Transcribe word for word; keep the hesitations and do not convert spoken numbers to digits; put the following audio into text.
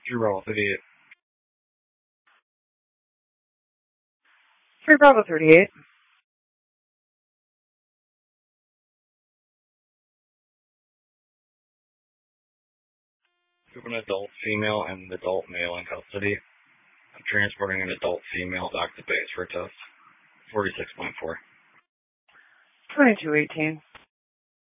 Three Bravo thirty-eight. Three Bravo thirty-eight. We have an adult female and an adult male in custody. I'm transporting an adult female back to base for a test. forty-six point four. twenty-two eighteen.